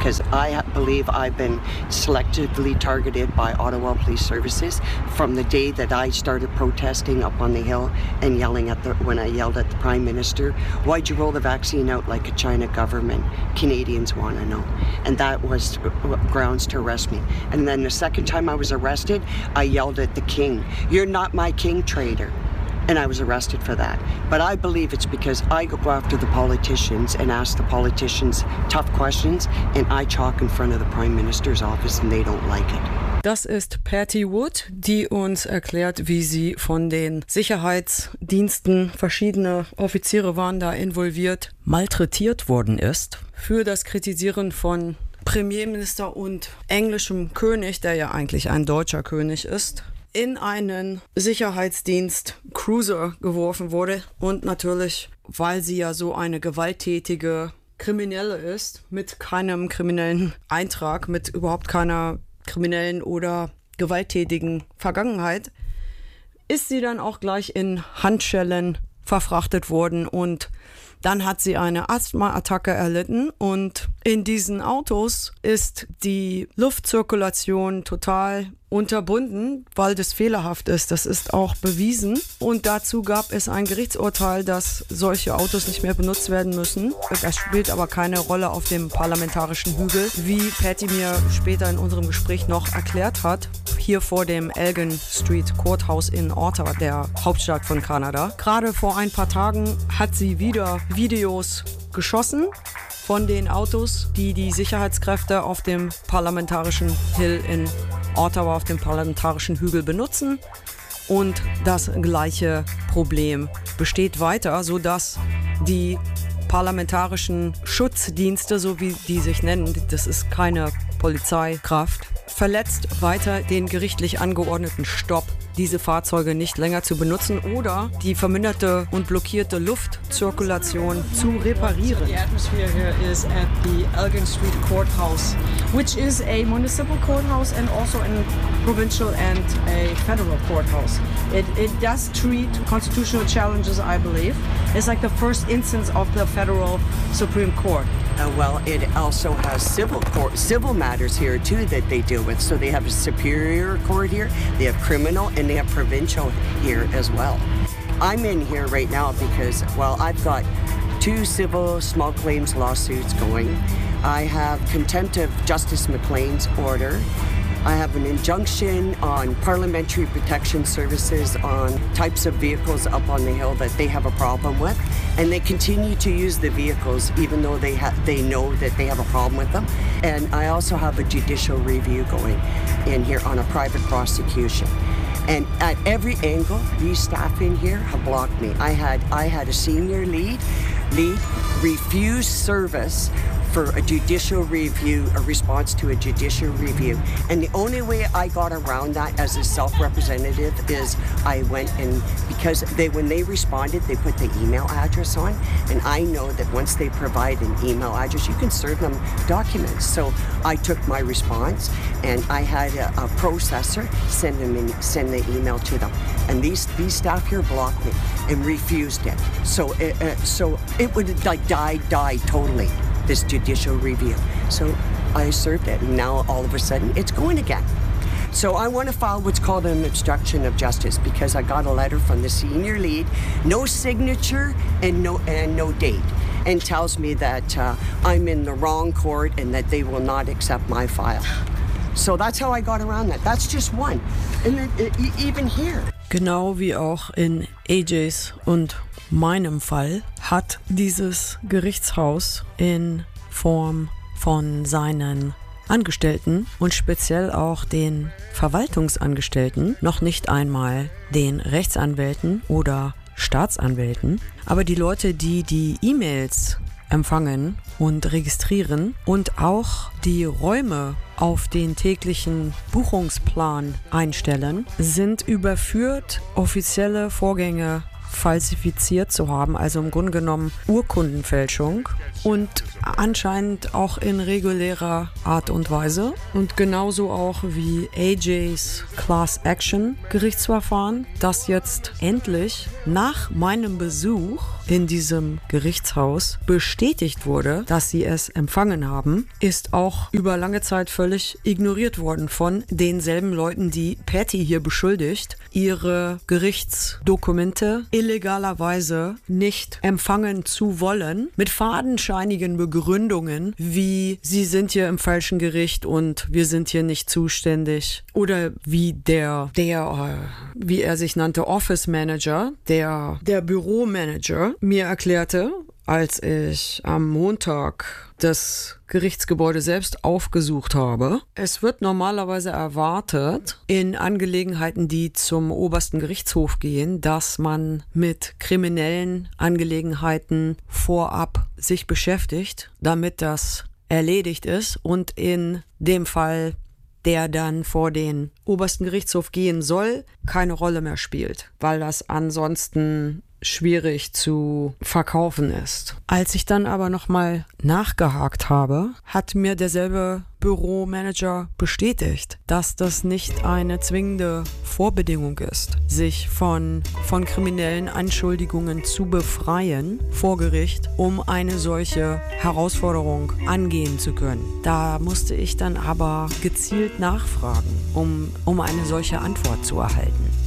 because I believe I've been selectively targeted by Ottawa Police Services from the day that I started protesting up on the hill and yelling when I yelled at the Prime Minister, why'd you roll the vaccine out like a China government? Canadians want to know. And that was grounds to arrest me. And then the second time I was arrested, I yelled at the king, you're not my king, traitor. And I was arrested for that. But I believe it's because I go after the politicians and ask the politicians tough questions, and I chalk in front of the Prime Minister's office and they don't like it. Das ist Patty Wood, die uns erklärt, wie sie von den Sicherheitsdiensten, verschiedene Offiziere waren da involviert, malträtiert worden ist für das Kritisieren von Premierminister und englischem König, der ja eigentlich ein deutscher König ist, in einen Sicherheitsdienst Cruiser geworfen wurde und natürlich, weil sie ja so eine gewalttätige Kriminelle ist, mit keinem kriminellen Eintrag, mit überhaupt keiner kriminellen oder gewalttätigen Vergangenheit, ist sie dann auch gleich in Handschellen verfrachtet worden und dann hat sie eine Asthma-Attacke erlitten und in diesen Autos ist die Luftzirkulation total unterbunden, weil das fehlerhaft ist. Das ist auch bewiesen. Und dazu gab es ein Gerichtsurteil, dass solche Autos nicht mehr benutzt werden müssen. Das spielt aber keine Rolle auf dem parlamentarischen Hügel, wie Patty mir später in unserem Gespräch noch erklärt hat, hier vor dem Elgin Street Courthouse in Ottawa, der Hauptstadt von Kanada. Gerade vor ein paar Tagen hat sie wieder Videos geschossen von den Autos, die die Sicherheitskräfte auf dem parlamentarischen Hill in Ottawa, auf dem parlamentarischen Hügel benutzen. Und das gleiche Problem besteht weiter, sodass die parlamentarischen Schutzdienste, so wie die sich nennen, das ist keine Polizeikraft, verletzt weiter den gerichtlich angeordneten Stopp, diese Fahrzeuge nicht länger zu benutzen oder die verminderte und blockierte Luftzirkulation zu reparieren. The atmosphere here is at the Elgin Street Courthouse, which is a municipal courthouse and also a provincial and a federal courthouse. It does treat constitutional challenges, I believe. It's like the first instance of the federal Supreme Court. Well, it also has civil matters here too that they deal with. So they have a superior court here, they have criminal, and they have provincial here as well. I'm in here right now because, well, I've got 2 civil small claims lawsuits going. I have contempt of Justice McLean's order. I have an injunction on parliamentary protection services on types of vehicles up on the hill that they have a problem with. And they continue to use the vehicles even though they know that they have a problem with them. And I also have a judicial review going in here on a private prosecution. And at every angle, these staff in here have blocked me. I had a senior lead refuse service for a judicial review, a response to a judicial review. And the only way I got around that as a self-representative is I went and, because when they responded, they put the email address on, and I know that once they provide an email address, you can serve them documents. So I took my response and I had a processor send the email to them. And these staff here blocked me and refused it. So it would like die totally, this judicial review. So I served it, and now all of a sudden it's going again. So I want to file what's called an obstruction of justice because I got a letter from the senior lead, no signature and no date, and tells me that I'm in the wrong court and that they will not accept my file. So that's how I got around that. That's just one. And then, even here. Genau wie auch in AJs und meinem Fall hat dieses Gerichtshaus in Form von seinen Angestellten und speziell auch den Verwaltungsangestellten, noch nicht einmal den Rechtsanwälten oder Staatsanwälten, aber die Leute, die die E-Mails empfangen und registrieren und auch die Räume auf den täglichen Buchungsplan einstellen, sind überführt, offizielle Vorgänge falsifiziert zu haben, also im Grunde genommen Urkundenfälschung. Und anscheinend auch in regulärer Art und Weise. Und genauso auch wie AJs Class Action Gerichtsverfahren, das jetzt endlich nach meinem Besuch in diesem Gerichtshaus bestätigt wurde, dass sie es empfangen haben, ist auch über lange Zeit völlig ignoriert worden von denselben Leuten, die Patty hier beschuldigt, ihre Gerichtsdokumente illegalerweise nicht empfangen zu wollen, mit fadenscheinigen Begründungen, wie sie sind hier im falschen Gericht und wir sind hier nicht zuständig. Oder wie wie er sich nannte, Office Manager, der Büromanager, mir erklärte, als ich am Montag das Gerichtsgebäude selbst aufgesucht habe. Es wird normalerweise erwartet, in Angelegenheiten, die zum obersten Gerichtshof gehen, dass man mit kriminellen Angelegenheiten vorab sich beschäftigt, damit das erledigt ist und in dem Fall, der dann vor den obersten Gerichtshof gehen soll, keine Rolle mehr spielt, weil das ansonsten schwierig zu verkaufen ist. Als ich dann aber nochmal nachgehakt habe, hat mir derselbe Büromanager bestätigt, dass das nicht eine zwingende Vorbedingung ist, sich von kriminellen Anschuldigungen zu befreien vor Gericht, um eine solche Herausforderung angehen zu können. Da musste ich dann aber gezielt nachfragen, um eine solche Antwort zu erhalten.